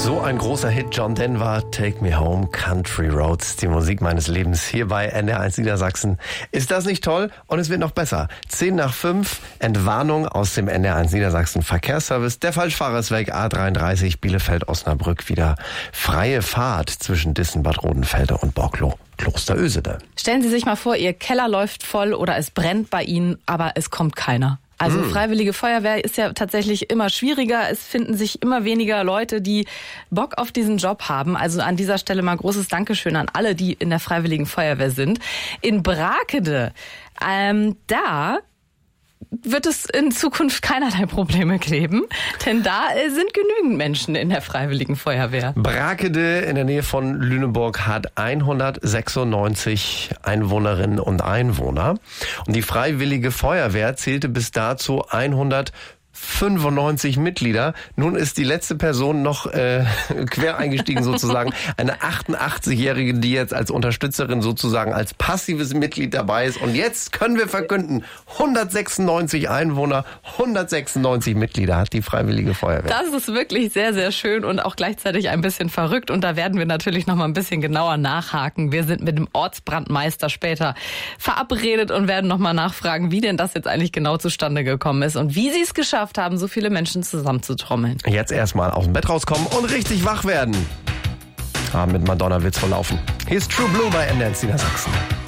So ein großer Hit, John Denver, Take Me Home, Country Roads, die Musik meines Lebens hier bei NDR1 Niedersachsen. Ist das nicht toll? Und es wird noch besser. 5:10, Entwarnung aus dem NDR1 Niedersachsen Verkehrsservice. Der Falschfahrer ist weg, A33, Bielefeld-Osnabrück, wieder freie Fahrt zwischen Dissen, Bad Rodenfelde und Borklo. Kloster Ösede. Stellen Sie sich mal vor, Ihr Keller läuft voll oder es brennt bei Ihnen, aber es kommt keiner. Also Freiwillige Feuerwehr ist ja tatsächlich immer schwieriger. Es finden sich immer weniger Leute, die Bock auf diesen Job haben. Also an dieser Stelle mal großes Dankeschön an alle, die in der Freiwilligen Feuerwehr sind. In Brakede, da wird es in Zukunft keinerlei Probleme geben, denn da sind genügend Menschen in der Freiwilligen Feuerwehr. Brakede in der Nähe von Lüneburg hat 196 Einwohnerinnen und Einwohner. Und die Freiwillige Feuerwehr zählte bis dazu 195 Mitglieder. Nun ist die letzte Person noch quer eingestiegen sozusagen. Eine 88-Jährige, die jetzt als Unterstützerin sozusagen als passives Mitglied dabei ist. Und jetzt können wir verkünden, 196 Einwohner, 196 Mitglieder hat die Freiwillige Feuerwehr. Das ist wirklich sehr, sehr schön und auch gleichzeitig ein bisschen verrückt. Und da werden wir natürlich noch mal ein bisschen genauer nachhaken. Wir sind mit dem Ortsbrandmeister später verabredet und werden noch mal nachfragen, wie denn das jetzt eigentlich genau zustande gekommen ist und wie sie es geschafft haben, so viele Menschen zusammenzutrommeln. Jetzt erstmal aus dem Bett rauskommen und richtig wach werden. Mit Madonna wird's verlaufen. Hier ist True Blue bei NDR1 Niedersachsen.